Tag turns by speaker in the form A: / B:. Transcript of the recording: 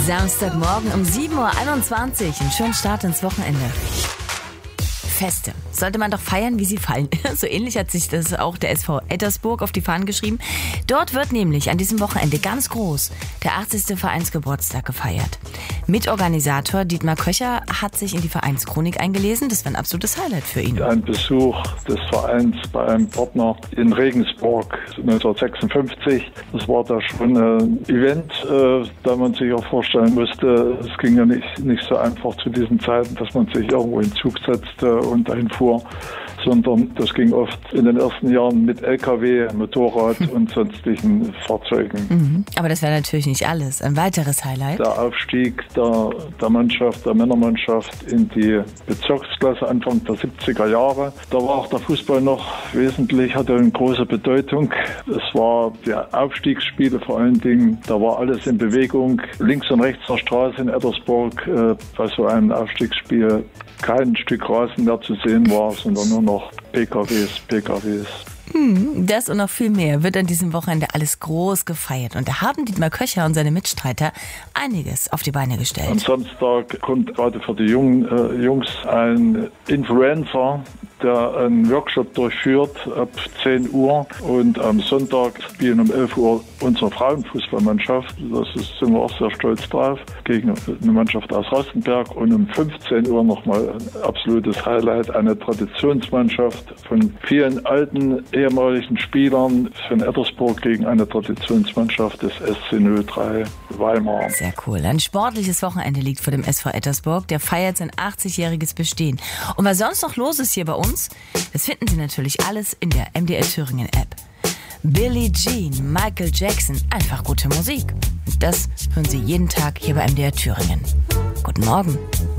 A: Samstagmorgen um 7.21 Uhr. Einen schönen Start ins Wochenende. Feste sollte man doch feiern, wie sie fallen. So ähnlich hat sich das auch der SV Ettersburg auf die Fahnen geschrieben. Dort wird nämlich an diesem Wochenende ganz groß der 80. Vereinsgeburtstag gefeiert. Mitorganisator Dietmar Köcher hat sich in die Vereinschronik eingelesen. Das war ein absolutes Highlight für ihn.
B: Ein Besuch des Vereins bei einem Partner in Regensburg 1956. Das war da schon ein Event, da man sich auch vorstellen musste, es ging ja nicht so einfach zu diesen Zeiten, dass man sich irgendwo in den Zug setzte und dahin fuhr, sondern das ging oft in den ersten Jahren mit LKW, Motorrad und sonstigen Fahrzeugen.
A: Aber das wäre natürlich nicht alles. Ein weiteres Highlight.
B: Der Aufstieg der Mannschaft, der Männermannschaft in die Bezirksklasse Anfang der 70er Jahre. Da war auch der Fußball noch wesentlich, hatte eine große Bedeutung. Es war die Aufstiegsspiele vor allen Dingen, da war alles in Bewegung. Links und rechts der Straße in Ettersburg bei so einem Aufstiegsspiel kein Stück Rasen mehr zu sehen war, sondern nur noch PKWs.
A: Das und noch viel mehr wird an diesem Wochenende alles groß gefeiert. Und da haben Dietmar Köcher und seine Mitstreiter einiges auf die Beine gestellt.
B: Am Samstag kommt gerade für die jungen Jungs ein Influencer, der einen Workshop durchführt ab 10 Uhr. Und am Sonntag spielen um 11 Uhr unsere Frauenfußballmannschaft. Sind wir auch sehr stolz drauf, gegen eine Mannschaft aus Rastenberg. Und um 15 Uhr nochmal ein absolutes Highlight, eine Traditionsmannschaft von vielen alten ehemaligen Spielern von Ettersburg gegen eine Traditionsmannschaft des SC 03 Weimar.
A: Sehr cool. Ein sportliches Wochenende liegt vor dem SV Ettersburg. Der feiert sein 80-jähriges Bestehen. Und was sonst noch los ist hier bei uns, das finden Sie natürlich alles in der MDR Thüringen App. Billie Jean, Michael Jackson, einfach gute Musik. Und das hören Sie jeden Tag hier bei MDR Thüringen. Guten Morgen.